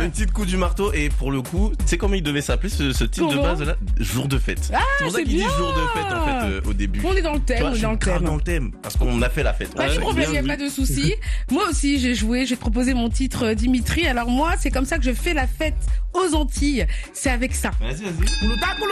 Le titre coup du marteau, et pour le coup, tu sais comment il devait s'appeler ce titre de base là? Jour de fête. Ah, c'est pour ça c'est qu'il dit bien. jour de fête en fait au début. On est dans le Tu thème, vois, on je est dans le suis grave thème. dans le thème parce qu'on a fait la fête. Pas de problème, il n'y a pas de souci. Moi aussi, j'ai joué, j'ai proposé mon titre Dimitri. Alors moi, c'est comme ça que je fais la fête aux Antilles. C'est avec ça. Vas-y.